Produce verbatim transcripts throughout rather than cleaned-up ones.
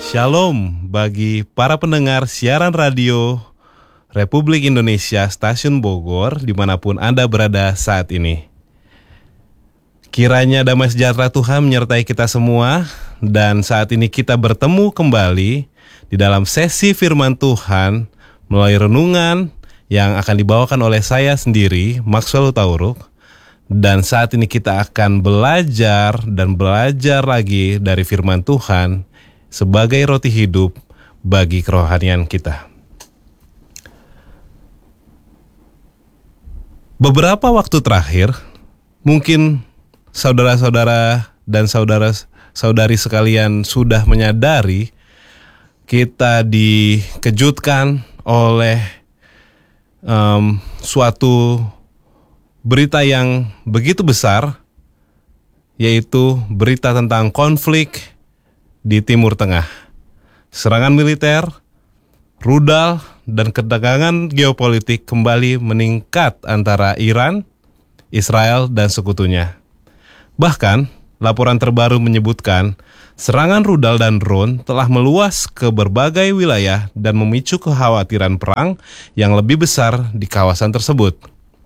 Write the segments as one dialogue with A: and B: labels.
A: Shalom bagi para pendengar siaran radio Republik Indonesia Stasiun Bogor dimanapun Anda berada saat ini. Kiranya damai sejahtera Tuhan menyertai kita semua. Dan saat ini kita bertemu kembali di dalam sesi firman Tuhan melalui renungan yang akan dibawakan oleh saya sendiri, Maxwell Tauruk. Dan saat ini kita akan belajar dan belajar lagi dari firman Tuhan sebagai roti hidup bagi kerohanian kita. Beberapa waktu terakhir, mungkin saudara-saudara dan saudara-saudari sekalian sudah menyadari kita dikejutkan oleh um, suatu berita yang begitu besar, yaitu berita tentang konflik di Timur Tengah. Serangan militer, rudal, dan ketegangan geopolitik kembali meningkat antara Iran, Israel, dan sekutunya. Bahkan, laporan terbaru menyebutkan serangan rudal dan drone telah meluas ke berbagai wilayah dan memicu kekhawatiran perang yang lebih besar di kawasan tersebut.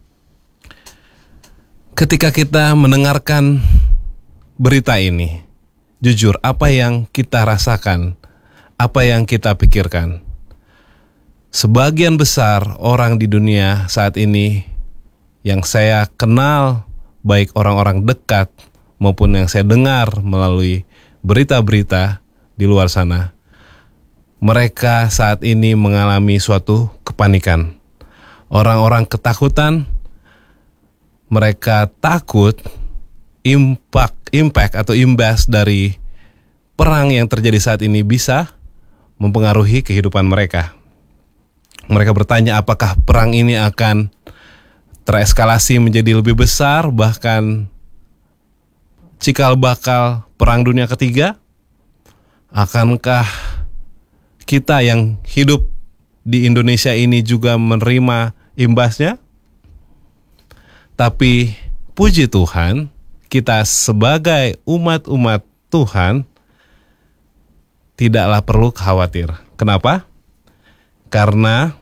A: Ketika kita mendengarkan berita ini, jujur, apa yang kita rasakan, apa yang kita pikirkan? Sebagian besar orang di dunia saat ini yang saya kenal, baik orang-orang dekat maupun yang saya dengar melalui berita-berita di luar sana, mereka saat ini mengalami suatu kepanikan. Orang-orang ketakutan, mereka takut impact, impact atau imbas dari perang yang terjadi saat ini bisa mempengaruhi kehidupan mereka. Mereka bertanya apakah perang ini akan tereskalasi menjadi lebih besar, bahkan cikal bakal perang dunia ketiga? Akankah kita yang hidup di Indonesia ini juga menerima imbasnya? Tapi puji Tuhan, kita sebagai umat-umat Tuhan tidaklah perlu khawatir. Kenapa? Karena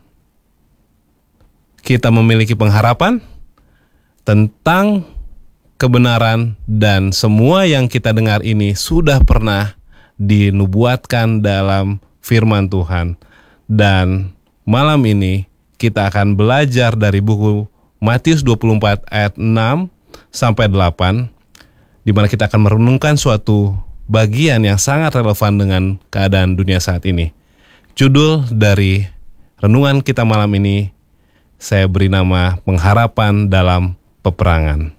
A: kita memiliki pengharapan tentang kebenaran dan semua yang kita dengar ini sudah pernah dinubuatkan dalam firman Tuhan. Dan malam ini kita akan belajar dari buku Matius dua puluh empat ayat enam sampai delapan, di mana kita akan merenungkan suatu bagian yang sangat relevan dengan keadaan dunia saat ini. Judul dari renungan kita malam ini saya beri nama Pengharapan dalam Peperangan.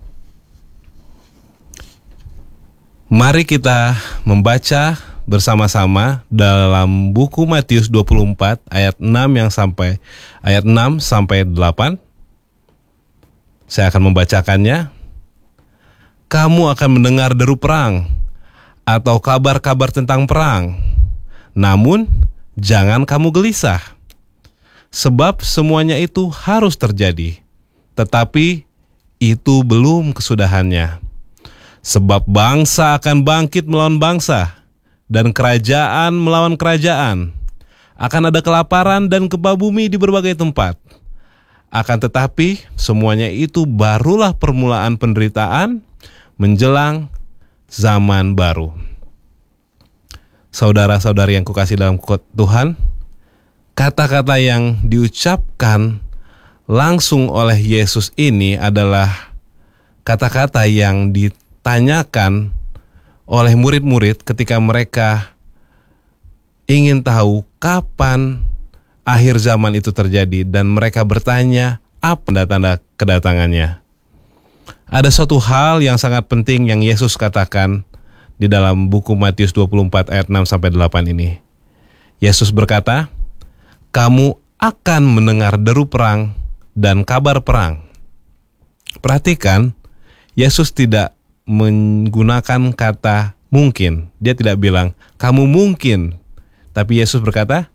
A: Mari kita membaca bersama-sama dalam buku Matius dua puluh empat ayat enam yang sampai ayat enam sampai delapan. Saya akan membacakannya. Kamu akan mendengar deru perang atau kabar-kabar tentang perang. Namun, jangan kamu gelisah. Sebab semuanya itu harus terjadi. Tetapi itu belum kesudahannya. Sebab bangsa akan bangkit melawan bangsa, dan kerajaan melawan kerajaan. Akan ada kelaparan dan gempa bumi di berbagai tempat. Akan tetapi semuanya itu barulah permulaan penderitaan menjelang zaman baru. Saudara-saudari yang kukasihi dalam Tuhan, kata-kata yang diucapkan langsung oleh Yesus ini adalah kata-kata yang ditanyakan oleh murid-murid ketika mereka ingin tahu kapan akhir zaman itu terjadi, dan mereka bertanya apa tanda-tanda kedatangannya. Ada suatu hal yang sangat penting yang Yesus katakan di dalam buku Matius dua puluh empat ayat enam sampai delapan ini. Yesus berkata, kamu akan mendengar deru perang dan kabar perang. Perhatikan, Yesus tidak menggunakan kata mungkin. Dia tidak bilang, kamu mungkin. Tapi Yesus berkata,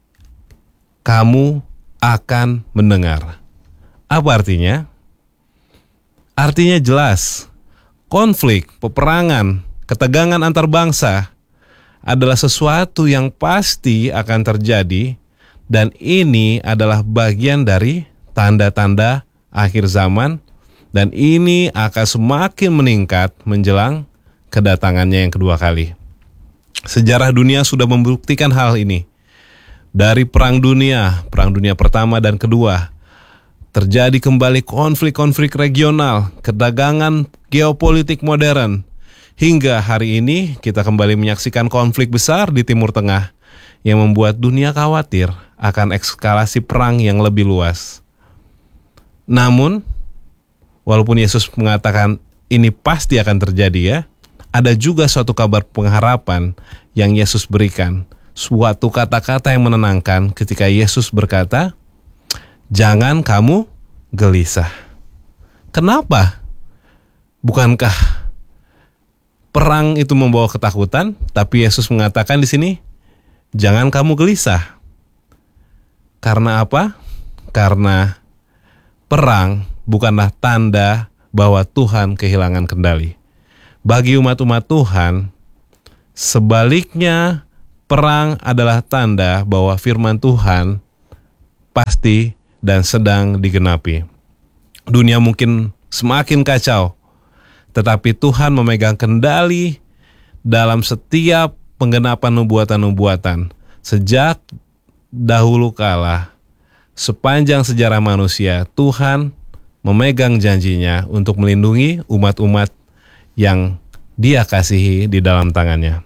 A: kamu akan mendengar. Apa artinya? Artinya jelas, konflik, peperangan, ketegangan antar bangsa adalah sesuatu yang pasti akan terjadi, dan ini adalah bagian dari tanda-tanda akhir zaman, dan ini akan semakin meningkat menjelang kedatangannya yang kedua kali. Sejarah dunia sudah membuktikan hal ini. Dari perang dunia, perang dunia pertama dan kedua, terjadi kembali konflik-konflik regional, kedagangan geopolitik modern, hingga hari ini kita kembali menyaksikan konflik besar di Timur Tengah yang membuat dunia khawatir akan eskalasi perang yang lebih luas. Namun, walaupun Yesus mengatakan ini pasti akan terjadi ya, ada juga suatu kabar pengharapan yang Yesus berikan. Suatu kata-kata yang menenangkan ketika Yesus berkata, "Jangan kamu gelisah." Kenapa? Bukankah perang itu membawa ketakutan? Tapi Yesus mengatakan di sini, "Jangan kamu gelisah." Karena apa? Karena perang bukanlah tanda bahwa Tuhan kehilangan kendali. Bagi umat-umat Tuhan, sebaliknya perang adalah tanda bahwa firman Tuhan pasti dan sedang digenapi. Dunia mungkin semakin kacau, tetapi Tuhan memegang kendali dalam setiap penggenapan nubuatan-nubuatan. Sejak dahulu kala, sepanjang sejarah manusia, Tuhan memegang janjinya untuk melindungi umat-umat yang Dia kasihi di dalam tangannya.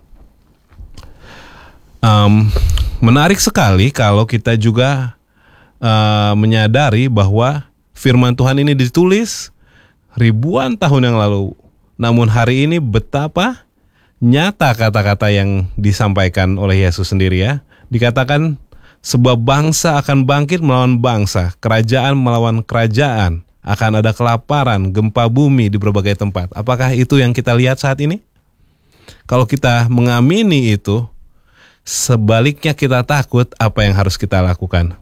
A: Um, menarik sekali kalau kita juga uh, menyadari bahwa firman Tuhan ini ditulis ribuan tahun yang lalu. Namun hari ini betapa nyata kata-kata yang disampaikan oleh Yesus sendiri ya. Dikatakan sebuah bangsa akan bangkit melawan bangsa, kerajaan melawan kerajaan. Akan ada kelaparan, gempa bumi di berbagai tempat. Apakah itu yang kita lihat saat ini? Kalau kita mengamini itu, sebaliknya kita takut, apa yang harus kita lakukan?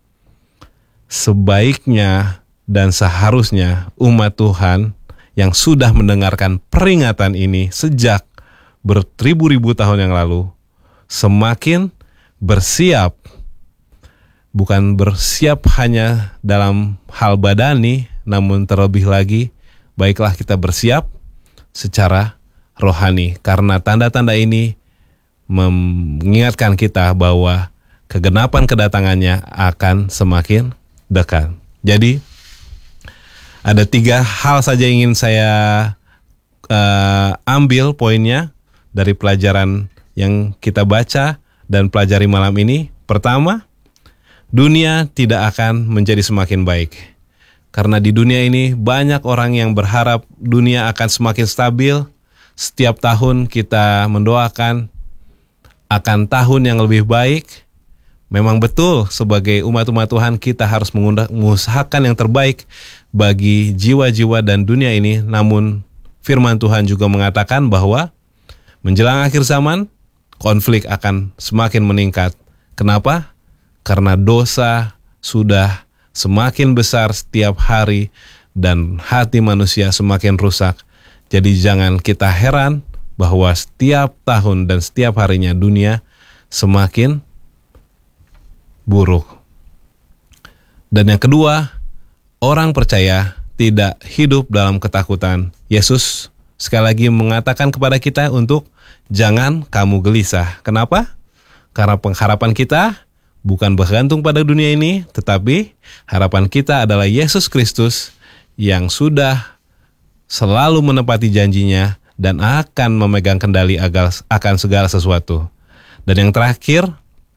A: Sebaiknya dan seharusnya umat Tuhan yang sudah mendengarkan peringatan ini sejak beribu-ribu tahun yang lalu, semakin bersiap. Bukan bersiap hanya dalam hal badani, namun terlebih lagi, baiklah kita bersiap secara rohani. Karena tanda-tanda ini mengingatkan kita bahwa kegenapan kedatangannya akan semakin dekat. Jadi, ada tiga hal saja yang ingin saya uh, ambil poinnya dari pelajaran yang kita baca dan pelajari malam ini. Pertama, dunia tidak akan menjadi semakin baik. Karena di dunia ini banyak orang yang berharap dunia akan semakin stabil. Setiap tahun kita mendoakan akan tahun yang lebih baik. Memang betul sebagai umat-umat Tuhan kita harus mengusahakan yang terbaik bagi jiwa-jiwa dan dunia ini. Namun firman Tuhan juga mengatakan bahwa menjelang akhir zaman konflik akan semakin meningkat. Kenapa? Karena dosa sudah semakin besar setiap hari dan hati manusia semakin rusak. Jadi jangan kita heran bahwa setiap tahun dan setiap harinya dunia semakin buruk. Dan yang kedua, orang percaya tidak hidup dalam ketakutan. Yesus sekali lagi mengatakan kepada kita untuk jangan kamu gelisah. Kenapa? Karena pengharapan kita bukan bergantung pada dunia ini, tetapi harapan kita adalah Yesus Kristus yang sudah selalu menepati janjinya dan akan memegang kendali akan segala sesuatu. Dan yang terakhir,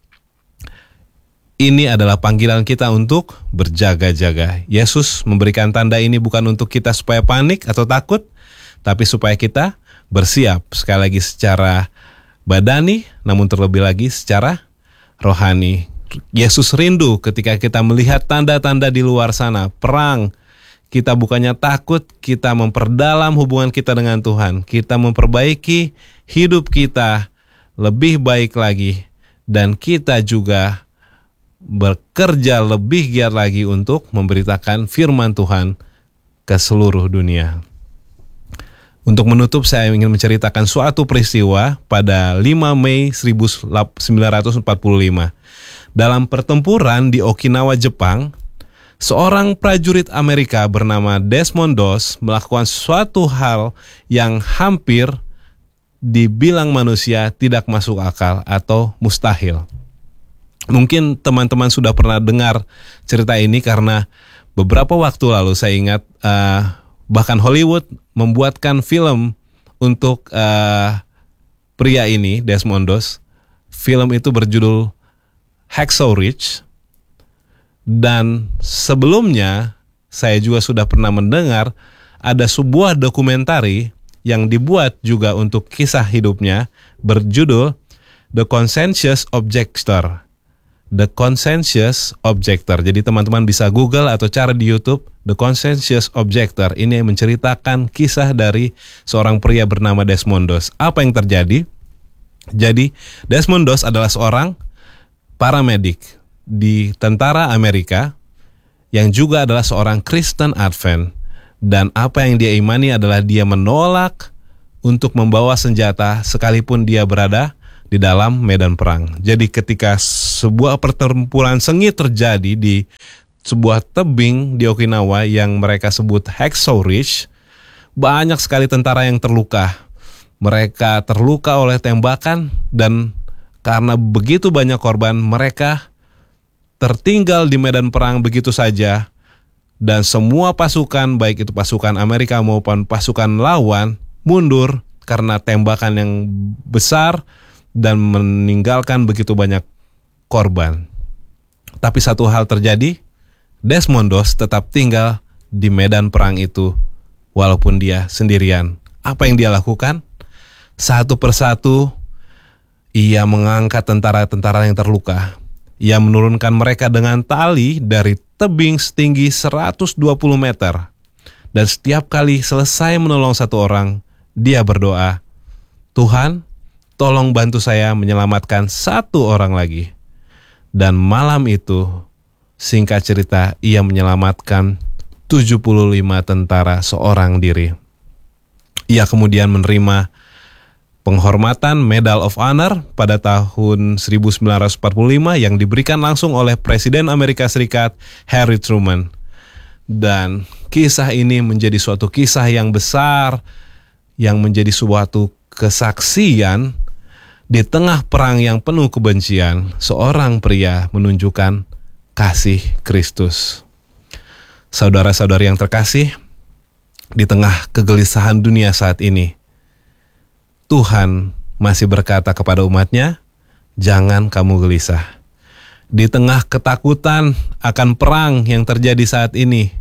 A: ini adalah panggilan kita untuk berjaga-jaga. Yesus memberikan tanda ini bukan untuk kita supaya panik atau takut, tapi supaya kita bersiap, sekali lagi secara badani, namun terlebih lagi secara rohani. Yesus rindu ketika kita melihat tanda-tanda di luar sana, perang. Kita bukannya takut, kita memperdalam hubungan kita dengan Tuhan. Kita memperbaiki hidup kita lebih baik lagi. Dan kita juga bekerja lebih giat lagi untuk memberitakan firman Tuhan ke seluruh dunia. Untuk menutup, saya ingin menceritakan suatu peristiwa pada lima Mei seribu sembilan ratus empat puluh lima. Dalam pertempuran di Okinawa, Jepang, seorang prajurit Amerika bernama Desmond Doss melakukan suatu hal yang hampir dibilang manusia tidak masuk akal atau mustahil. Mungkin teman-teman sudah pernah dengar cerita ini karena beberapa waktu lalu saya ingat uh, bahkan Hollywood membuatkan film untuk uh, pria ini, Desmond Doss. Film itu berjudul Hacksaw Ridge. Dan sebelumnya saya juga sudah pernah mendengar ada sebuah dokumentari yang dibuat juga untuk kisah hidupnya berjudul The Conscientious Objector. The Conscientious Objector. Jadi teman-teman bisa Google atau cari di YouTube The Conscientious Objector. Ini yang menceritakan kisah dari seorang pria bernama Desmond Doss. Apa yang terjadi? Jadi Desmond Doss adalah seorang paramedik di tentara Amerika yang juga adalah seorang Kristen Advent. Dan apa yang dia imani adalah dia menolak untuk membawa senjata sekalipun dia berada di dalam medan perang. Jadi ketika sebuah pertempuran sengit terjadi di sebuah tebing di Okinawa yang mereka sebut Hacksaw Ridge, banyak sekali tentara yang terluka. Mereka terluka oleh tembakan dan karena begitu banyak korban, mereka tertinggal di medan perang begitu saja. Dan semua pasukan, baik itu pasukan Amerika maupun pasukan lawan, mundur karena tembakan yang besar dan meninggalkan begitu banyak korban. Tapi satu hal terjadi, Desmond Doss tetap tinggal di medan perang itu walaupun dia sendirian. Apa yang dia lakukan? Satu persatu ia mengangkat tentara-tentara yang terluka. Ia menurunkan mereka dengan tali dari tebing setinggi seratus dua puluh meter. Dan setiap kali selesai menolong satu orang, dia berdoa, "Tuhan, tolong bantu saya menyelamatkan satu orang lagi." Dan malam itu, singkat cerita, ia menyelamatkan tujuh puluh lima tentara seorang diri. Ia kemudian menerima penghormatan Medal of Honor pada tahun seribu sembilan ratus empat puluh lima yang diberikan langsung oleh Presiden Amerika Serikat Harry Truman. Dan kisah ini menjadi suatu kisah yang besar, yang menjadi suatu kesaksian. Di tengah perang yang penuh kebencian, seorang pria menunjukkan kasih Kristus. Saudara-saudari yang terkasih, di tengah kegelisahan dunia saat ini, Tuhan masih berkata kepada umatnya, jangan kamu gelisah. Di tengah ketakutan akan perang yang terjadi saat ini,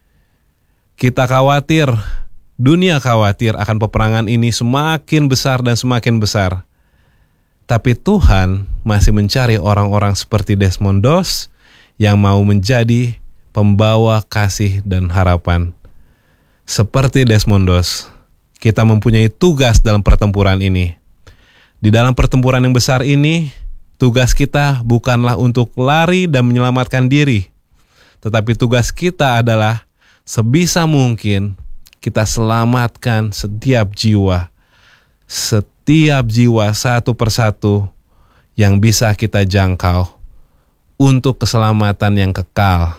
A: kita khawatir, dunia khawatir akan peperangan ini semakin besar dan semakin besar. Tapi Tuhan masih mencari orang-orang seperti Desmond Doss yang mau menjadi pembawa kasih dan harapan. Seperti Desmond Doss, kita mempunyai tugas dalam pertempuran ini. Di dalam pertempuran yang besar ini, tugas kita bukanlah untuk lari dan menyelamatkan diri. Tetapi tugas kita adalah sebisa mungkin kita selamatkan setiap jiwa. Setiap jiwa satu persatu yang bisa kita jangkau untuk keselamatan yang kekal.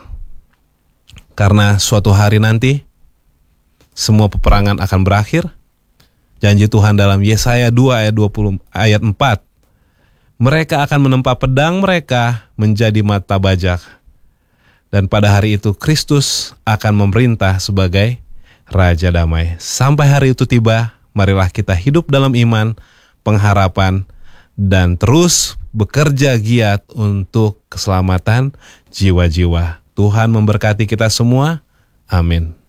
A: Karena suatu hari nanti, semua peperangan akan berakhir. Janji Tuhan dalam Yesaya dua ayat dua puluh ayat empat. Mereka akan menempa pedang mereka menjadi mata bajak. Dan pada hari itu Kristus akan memerintah sebagai Raja Damai. Sampai hari itu tiba, marilah kita hidup dalam iman, pengharapan, dan terus bekerja giat untuk keselamatan jiwa-jiwa. Tuhan memberkati kita semua. Amin.